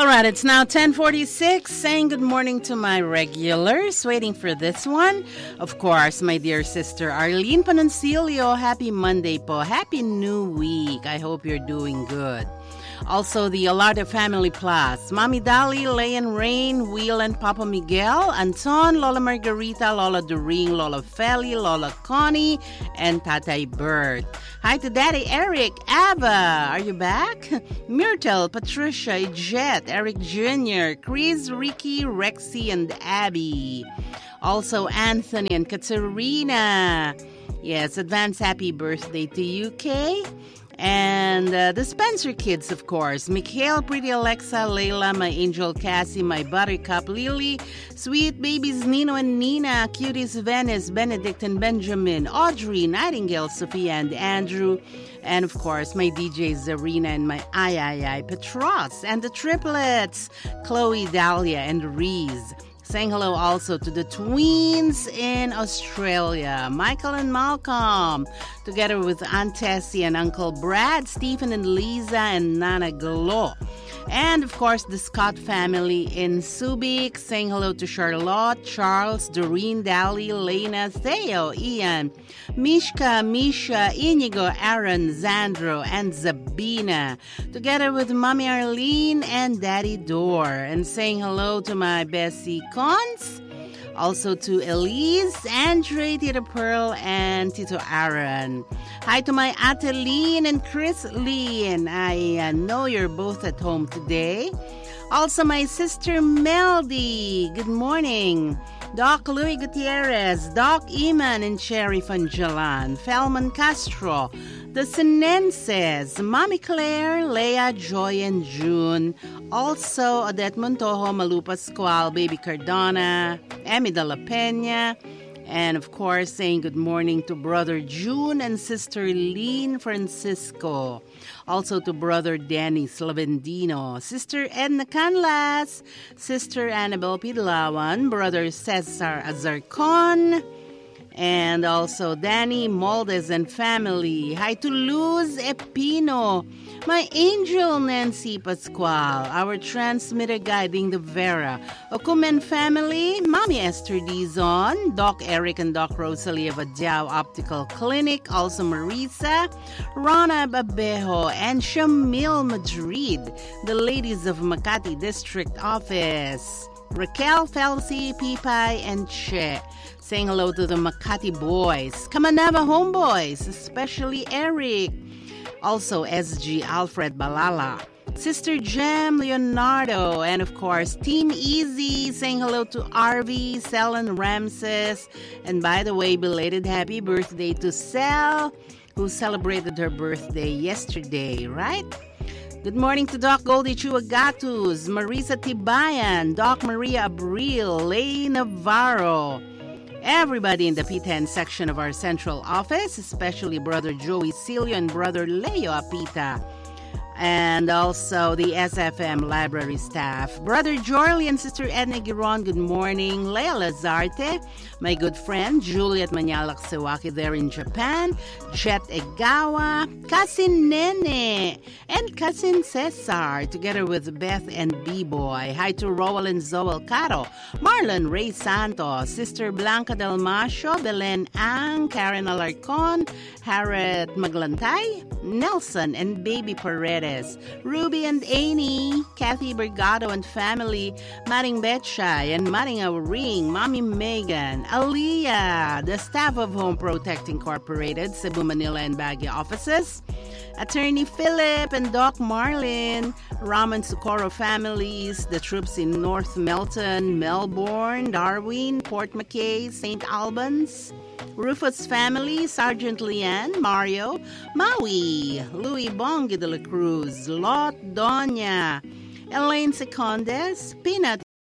All right, it's now 10:46, saying good morning to my regulars, waiting for this one. Of course, my dear sister Arlene Panoncilio, happy Monday po. Happy New Week. I hope you're doing good. Also, the Alarda Family Plus, Mami Dali, Leon Rain, Will and Papa Miguel, Anton, Lola Margarita, Lola Doreen, Lola Feli, Lola Connie, and Tatay Bert. Hi to Daddy Eric, Abba, are you back? Myrtle, Patricia, Jet, Eric Jr., Chris, Ricky, Rexy, and Abby. Also, Anthony and Katerina. Yes, advance happy birthday to you, Kay. And the Spencer kids, of course. Mikhail, Pretty Alexa, Layla, my angel Cassie, my buttercup Lily, sweet babies Nino and Nina, cuties Venice, Benedict and Benjamin, Audrey, Nightingale, Sophia and Andrew, and of course my DJ Zarina and my I Petros, and the triplets, Chloe, Dahlia, and Reese. Saying hello also to the twins in Australia, Michael and Malcolm, together with Aunt Tessie and Uncle Brad, Stephen and Lisa, and Nana Glo. And, of course, the Scott family in Subic, saying hello to Charlotte, Charles, Doreen, Dali, Lena, Theo, Ian, Mishka, Misha, Inigo, Aaron, Zandro, and Zabina, together with Mommy Arlene and Daddy Dor. And saying hello to my Bessie Cons, also to Elise, Andre, Tito Pearl, and Tito Aaron. Hi to my Ate Lean and Chris Lean. I know you're both at home today. Also my sister Meldy. Good morning. Doc Louis Gutierrez, Doc Iman and Cherry Fanjalan, Felman Castro, the Sinenses, Mommy Claire, Leah, Joy, and June. Also, Odette Montojo, Malu Pascual, Baby Cardona, Emmy de la Peña, and of course, saying good morning to Brother June and Sister Lean Francisco. Also to Brother Danny Slavendino, Sister Edna Canlas, Sister Annabel Pidlawan, Brother Cesar Azarcon, and also Danny Moldes and family. Hi to Luz Epino, my angel Nancy Pascual, our transmitter guiding the Vera, Okumen family, Mommy Esther Dizon, Doc Eric and Doc Rosalie of Adjao Optical Clinic, also Marisa, Rona Babejo, and Shamil Madrid, the ladies of Makati District Office, Raquel, Felsi, Pipai, and Che. Saying hello to the Makati boys, Kamanava homeboys, especially Eric. Also SG Alfred Balala, Sister Jem Leonardo, and of course Team Easy. Saying hello to RV, Sel, and Ramses. And by the way, belated happy birthday to Sel, who celebrated her birthday yesterday, right? Good morning to Doc Goldie Chuagatus, Marisa Tibayan, Doc Maria Abril, Lay Navarro, everybody in the P10 section of our central office, especially Brother Joey Cilio and Brother Leo Apita, and also the SFM library staff. Brother Jorley and Sister Edna Giron, good morning. Lea Lazarte, my good friend Juliet Manyalak Sewaki there in Japan. Jet Egawa, Cousin Nene, and Cousin Cesar, together with Beth and B-Boy. Hi to Rowell and Zoel Caro, Marlon Ray Santos, Sister Blanca Del Macho, Belen Ang, Karen Alarcon, Harriet Maglantay, Nelson and Baby Paredes, Ruby and Amy, Kathy Bergado and family, Maring Betchay and Maring Awring, Mommy Megan, Aliyah, the staff of Home Protect Incorporated, Cebu, Manila, and Baguio offices, Attorney Philip and Doc Marlin, Raman Socorro families, the troops in North Melton, Melbourne, Darwin, Port McKay, St. Albans, Rufus family, Sergeant Leanne, Mario, Maui, Louis Bongi de la Cruz, Lot Doña, Elaine Secondes, Peanut